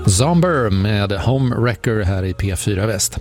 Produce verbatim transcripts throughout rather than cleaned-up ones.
Zomber med Homewrecker här i P fyra Väst.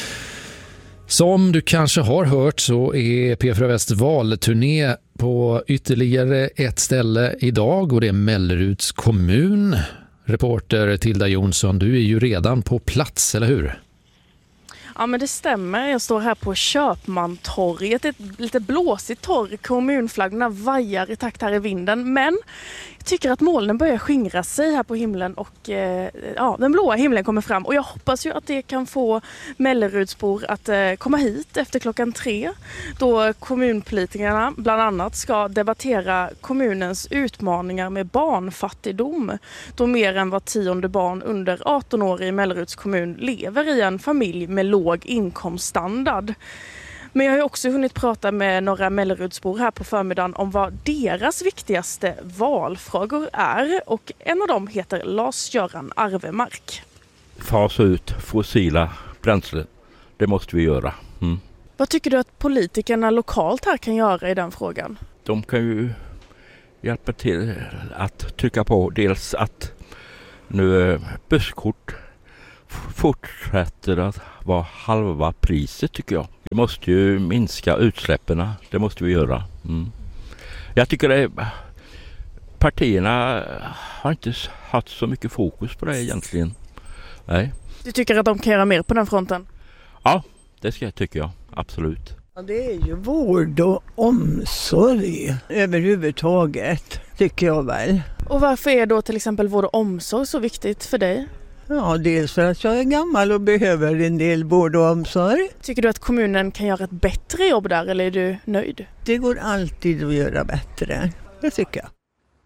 Som du kanske har hört så är P fyra Väst valturné på ytterligare ett ställe idag och det är Melleruds kommun. Reporter Tilda Jonsson, du är ju redan på plats, eller hur? Ja, men det stämmer. Jag står här på Köpmantorget, ett lite blåsigt torg. Kommunflaggorna vajar i takt här i vinden. Men jag tycker att molnen börjar skingra sig här på himlen och eh, ja, den blåa himlen kommer fram. Och jag hoppas ju att det kan få Mellerudsbor att eh, komma hit efter klockan tre. Då kommunpolitikerna bland annat ska debattera kommunens utmaningar med barnfattigdom. Då mer än var tionde barn under arton år i Melleruds kommun lever i en familj med låg inkomststandard. Men jag har ju också hunnit prata med några Mellerudsbor här på förmiddagen om vad deras viktigaste valfrågor är. Och en av dem heter Lars-Göran Arvemark. Fasa ut fossila bränslen. Det måste vi göra. Mm. Vad tycker du att politikerna lokalt här kan göra i den frågan? De kan ju hjälpa till att trycka på dels att nu busskort fortsätter att vara halva priset, tycker jag. Vi måste ju minska utsläppen, det måste vi göra. Mm. Jag tycker det, partierna har inte haft så mycket fokus på det egentligen. Nej. Du tycker att de kan göra mer på den fronten? Ja, det ska jag tycker jag, absolut. Ja, det är ju vård och omsorg överhuvudtaget, tycker jag väl. Och varför är då till exempel vård och omsorg så viktigt för dig? Ja, dels för att jag är gammal och behöver en del vård och omsorg. Tycker du att kommunen kan göra ett bättre jobb där eller är du nöjd? Det går alltid att göra bättre, det tycker jag.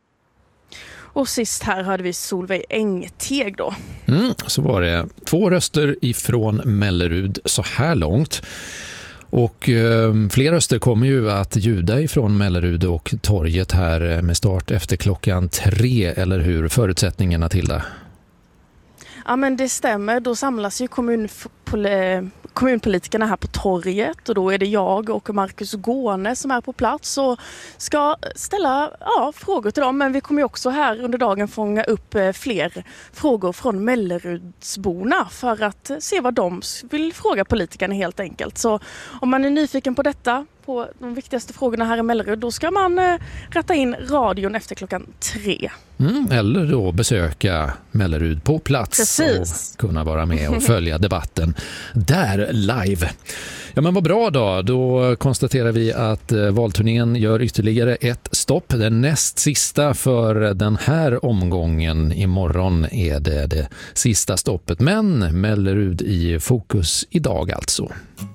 Och sist här hörde vi Solveig Engteg då. Mm, så var det två röster ifrån Mellerud så här långt. Och eh, fler röster kommer ju att ljuda ifrån Mellerud och torget här med start efter klockan tre, eller hur? Förutsättningarna till det? Ja, men det stämmer. Då samlas ju kommunpol- kommunpolitikerna här på torget och då är det jag och Marcus Gåne som är på plats och ska ställa ja, frågor till dem. Men vi kommer ju också här under dagen fånga upp fler frågor från Mellerudsborna för att se vad de vill fråga politikerna helt enkelt. Så om man är nyfiken på detta, på de viktigaste frågorna här i Mellerud, då ska man eh, rätta in radion efter klockan tre. Mm, eller då besöka Mellerud på plats. Precis. Och kunna vara med och följa debatten där live. Ja, men vad bra då. Då konstaterar vi att eh, valturnén gör ytterligare ett stopp. Den näst sista för den här omgången. Imorgon är det det sista stoppet. Men Mellerud i fokus idag alltså.